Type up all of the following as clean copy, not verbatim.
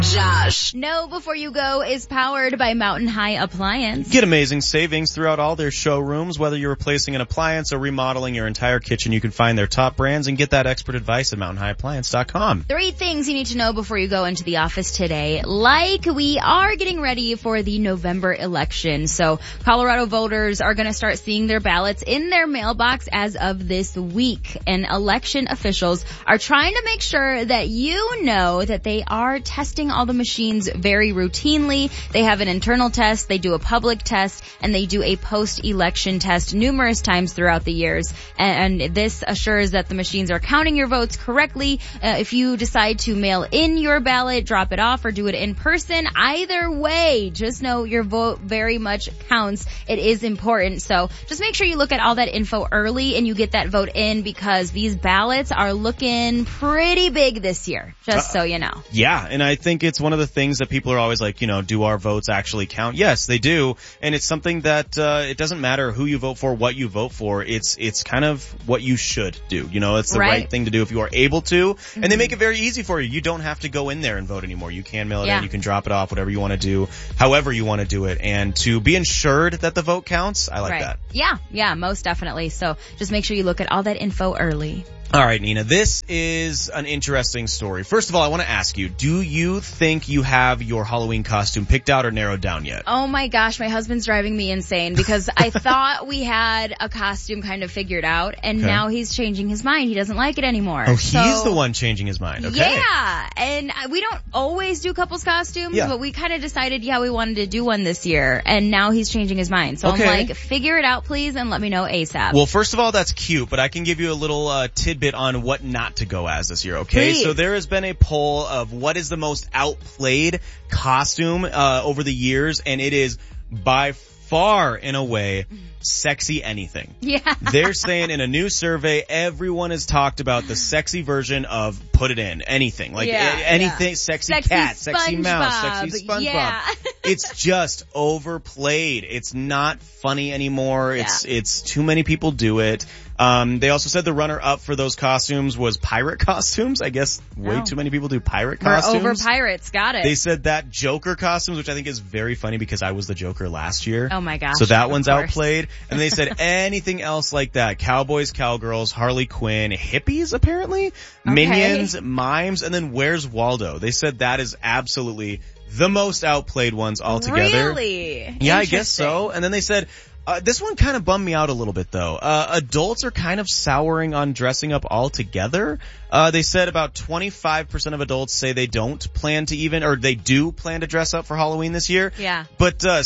Josh. Know Before You Go is powered by Mountain High Appliance. Get amazing savings throughout all their showrooms. Whether you're replacing an appliance or remodeling your entire kitchen, you can find their top brands and get that expert advice at mountainhighappliance.com. 3 things you need to know before you go into the office today. Like, we are getting ready for the November election. So Colorado voters are going to start seeing their ballots in their mailbox as of this week. And election officials are trying to make sure that you know that they are testing all the machines very routinely. They have an internal test, they do a public test, and they do a post-election test numerous times throughout the years. And this assures that the machines are counting your votes correctly. If you decide to mail in your ballot, drop it off, or do it in person, either way, just know your vote very much counts. It is important. So just make sure you look at all that info early and you get that vote in, because these ballots are looking pretty big this year, just so you know. Yeah, and I think it's one of the things that people are always like, do our votes actually count? Yes, they do. And it's something that it doesn't matter who you vote for, what you vote for. It's kind of what you should do. It's the right thing to do if you are able to. Mm-hmm. And they make it very easy for you. You don't have to go in there and vote anymore. You can mail it in, you can drop it off, whatever you want to do, however you want to do it. And to be ensured that the vote counts, I like that. Yeah, most definitely. So just make sure you look at all that info early. All right, Nina, this is an interesting story. First of all, I want to ask you, do you think you have your Halloween costume picked out or narrowed down yet? Oh my gosh, my husband's driving me insane because I thought we had a costume kind of figured out, and now he's changing his mind. He doesn't like it anymore. Oh, he's the one changing his mind. Okay. Yeah, and we don't always do couples costumes, but we kind of decided, we wanted to do one this year, and now he's changing his mind. So I'm like, figure it out, please, and let me know ASAP. Well, first of all, that's cute, but I can give you a little tidbit on what not to go as this year, okay? Please. So there has been a poll of what is the most outplayed costume over the years, and it is by far and away sexy anything. Yeah. They're saying in a new survey, everyone has talked about the sexy version of put it in, anything. Like anything, sexy cat, sexy mouse, sexy SpongeBob. Yeah. It's just overplayed. It's not funny anymore. It's too many people do it. They also said the runner-up for those costumes was pirate costumes. I guess way too many people do pirate costumes. We're over pirates. Got it. They said that Joker costumes, which I think is very funny because I was the Joker last year. Oh my gosh. So that one's outplayed. And they said anything else like that. Cowboys, cowgirls, Harley Quinn, hippies apparently, Minions, mimes, and then Where's Waldo? They said that is absolutely the most outplayed ones altogether. Really? Yeah, I guess so. And then they said, this one kind of bummed me out a little bit though. Adults are kind of souring on dressing up altogether. They said about 25% of adults say they don't plan to they do plan to dress up for Halloween this year. Yeah. But around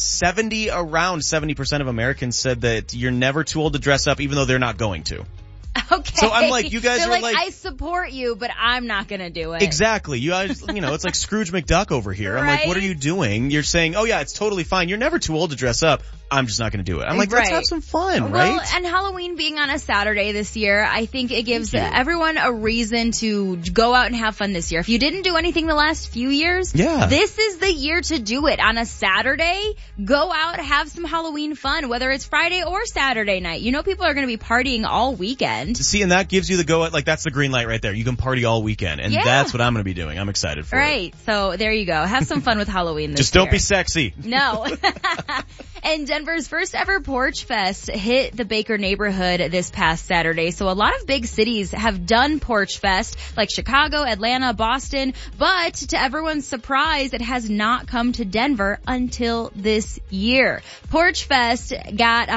70% of Americans said that you're never too old to dress up even though they're not going to. Okay. So I'm like, you guys They're are like, I support you, but I'm not gonna do it. Exactly. You guys, it's like Scrooge McDuck over here. I'm like, what are you doing? You're saying, oh yeah, it's totally fine. You're never too old to dress up. I'm just not going to do it. I'm like, let's have some fun, right? Well, and Halloween being on a Saturday this year, I think it gives everyone a reason to go out and have fun this year. If you didn't do anything the last few years, this is the year to do it. On a Saturday, go out, have some Halloween fun, whether it's Friday or Saturday night. People are going to be partying all weekend. See, and that gives you the go, that's the green light right there. You can party all weekend, and that's what I'm going to be doing. I'm excited for it. Right, so there you go. Have some fun with Halloween this year. Just don't be sexy. No. And Denver's first ever Porch Fest hit the Baker neighborhood this past Saturday. So a lot of big cities have done Porch Fest, like Chicago, Atlanta, Boston. But to everyone's surprise, it has not come to Denver until this year. Porch Fest got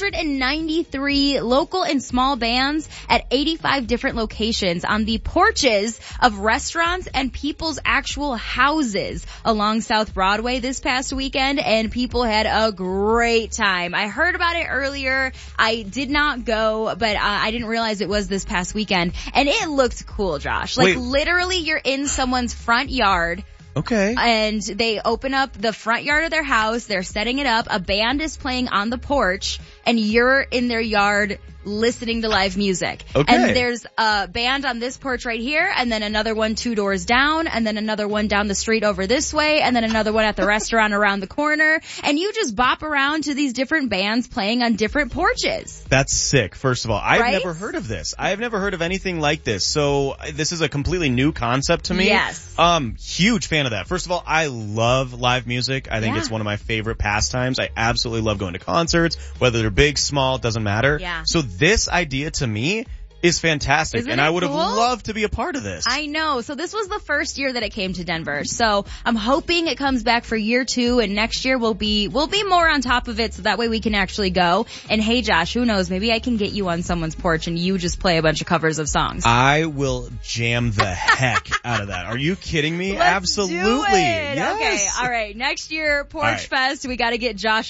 193 local and small bands at 85 different locations on the porches of restaurants and people's actual houses along South Broadway this past weekend, and people had a great time. I heard about it earlier. I did not go, but I didn't realize it was this past weekend, and it looked cool, Josh. Literally, you're in someone's front yard. Okay. And they open up the front yard of their house. They're setting it up. A band is playing on the porch. and you're in their yard listening to live music. Okay. And there's a band on this porch right here, and then another one 2 doors down, and then another one down the street over this way, and then another one at the restaurant around the corner. And you just bop around to these different bands playing on different porches. That's sick, first of all. I've Right? never heard of this. I have never heard of anything like this. So this is a completely new concept to me. Yes. Huge fan of that. First of all, I love live music. I think Yeah. it's one of my favorite pastimes. I absolutely love going to concerts, whether they're big, small, doesn't matter. Yeah. So this idea to me is fantastic, Isn't and it I would have cool? loved to be a part of this. I know. So this was the first year that it came to Denver. So I'm hoping it comes back for year 2, and next year we'll be more on top of it, so that way we can actually go. And hey Josh, who knows, maybe I can get you on someone's porch and you just play a bunch of covers of songs. I will jam the heck out of that. Are you kidding me? Let's Absolutely. do it. Yes. Okay, all right. Next year, Porch All right. Fest, we got to get Josh